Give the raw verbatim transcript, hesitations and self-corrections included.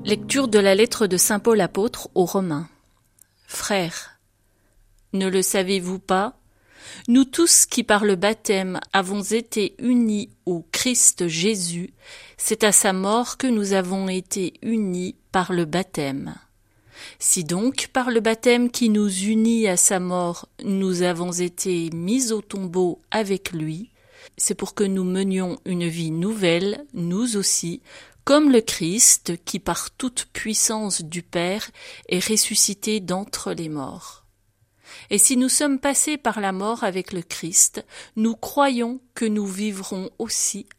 Lecture de la lettre de saint Paul apôtre aux Romains. Frères, ne le savez-vous pas? Nous tous qui par le baptême avons été unis au Christ Jésus, c'est à sa mort que nous avons été unis par le baptême. Si donc, par le baptême qui nous unit à sa mort, nous avons été mis au tombeau avec lui, c'est pour que nous menions une vie nouvelle, nous aussi, comme le Christ qui par toute puissance du Père est ressuscité d'entre les morts. Et si nous sommes passés par la mort avec le Christ, nous croyons que nous vivrons aussi